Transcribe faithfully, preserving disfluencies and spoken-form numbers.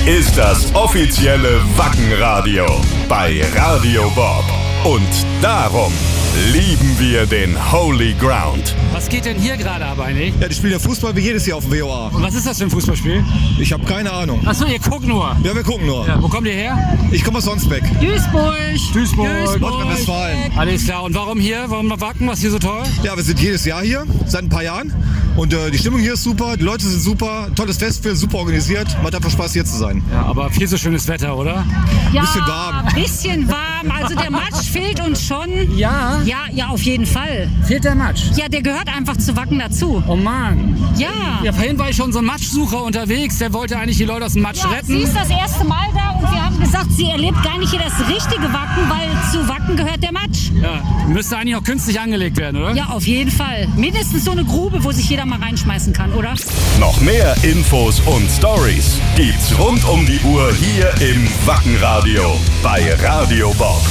ist das offizielle Wackenradio bei Radio Bob. Und darum lieben wir den Holy Ground. Was geht denn hier gerade ab eigentlich? Ja, die spielen ja Fußball wie jedes Jahr auf dem W O A. Und was ist das für ein Fußballspiel? Ich habe keine Ahnung. Achso, ihr guckt nur. Ja, wir gucken nur. Ja, wo kommt ihr her? Ich komme aus Sonsbeck. Duisburg. Duisburg. Nordrhein-Westfalen. Alles klar. Und warum hier? Warum Wacken? Was ist hier so toll? Ja, wir sind jedes Jahr hier, seit ein paar Jahren. Und äh, die Stimmung hier ist super, die Leute sind super, tolles Festival, super organisiert. Macht einfach Spaß, hier zu sein. Ja, aber viel so schönes Wetter, oder? Ja, Bisschen warm. bisschen warm. Also der Matsch fehlt uns schon. Ja. Ja, ja, auf jeden Fall. Fehlt der Matsch? Ja, der gehört einfach zu Wacken dazu. Oh Mann. Ja. Ja, vorhin war ich schon so ein Matschsucher unterwegs. Der wollte eigentlich die Leute aus dem Matsch Ja, retten. sie ist das erste Mal da und wir haben gesagt, sie erlebt gar nicht hier das richtige Wacken, weil zu Wacken gehört der Matsch. Ja, müsste eigentlich auch künstlich angelegt werden, oder? Ja, auf jeden Fall. Mindestens so eine Grube, wo sich jeder mal reinschmeißen kann, oder? Noch mehr Infos und Stories gibt's rund um die Uhr hier im Wackenradio bei Radio Bob.